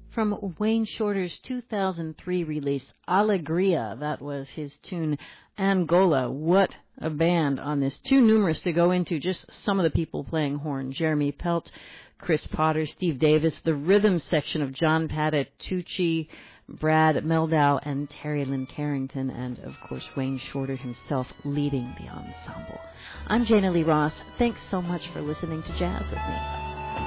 From Wayne Shorter's 2003 release, Alegria, that was his tune, Angola. What a band on this. Too numerous to go into, just some of the people playing horn. Jeremy Pelt, Chris Potter, Steve Davis, the rhythm section of John Patitucci, Brad Meldau, and Terry Lynn Carrington, and, of course, Wayne Shorter himself leading the ensemble. I'm Jana Lee Ross. Thanks so much for listening to Jazz with me.